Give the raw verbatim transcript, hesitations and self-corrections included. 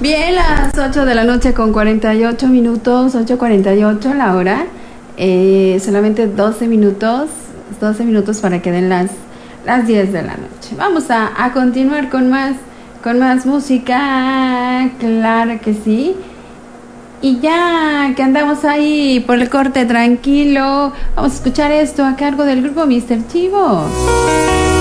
Bien, las ocho de la noche con cuarenta y ocho minutos, ocho cuarenta y ocho la hora. Eh, solamente doce minutos, doce minutos para que den las, las diez de la noche. Vamos a, a continuar con más, con más música, claro que sí. Y ya que andamos ahí por el corte tranquilo, vamos a escuchar esto a cargo del grupo míster Chivo.